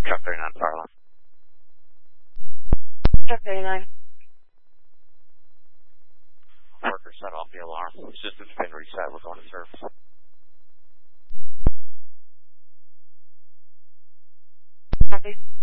Truck 39, fire alarm. Truck 39. Worker set off the alarm. System's been reset. We're going to service. Copy.